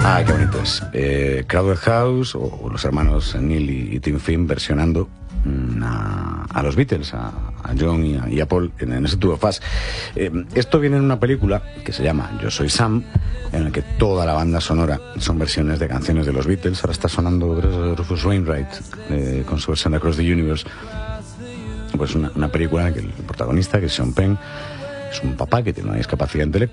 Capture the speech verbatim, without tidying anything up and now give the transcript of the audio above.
Ah, qué bonito es. Eh, Crowded House o, o los hermanos Neil y, y Tim Finn versionando mm, a, a los Beatles, a, a John y a, y a Paul en, en ese Tour de Fast. Eh, esto viene en una película que se llama Yo Soy Sam, en la que toda la banda sonora son versiones de canciones de los Beatles. Ahora está sonando Rufus Wainwright eh, con su versión de Across the Universe. Pues una, una película en la que el protagonista, que es Sean Penn, es un papá que tiene una discapacidad intelectual